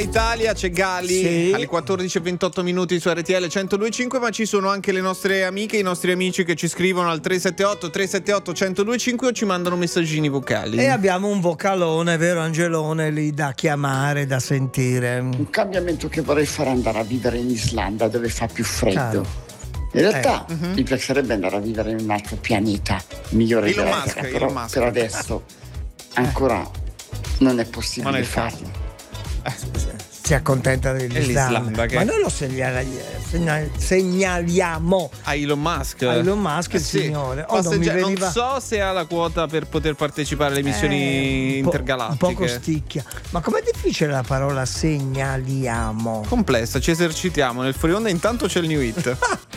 Italia, c'è Gali alle 14:28 minuti su RTL 102.5, ma ci sono anche le nostre amiche, i nostri amici che ci scrivono al 378 1025 o ci mandano messaggini vocali. E abbiamo un vocalone, vero Angelone, lì da chiamare, da sentire. Un cambiamento che vorrei fare è andare a vivere in Islanda, dove fa più freddo. Caro. In realtà mi piacerebbe andare a vivere in un altro pianeta migliore della Terra, però per adesso ancora non è possibile farlo. Si accontenta dell'Islanda, che... ma noi lo segnaliamo a Elon Musk, il signore. Non so se ha la quota per poter partecipare alle missioni intergalattiche. Un po' costicchia. Ma com'è difficile la parola segnaliamo? Complessa, ci esercitiamo nel fuori onda. Intanto c'è il new hit.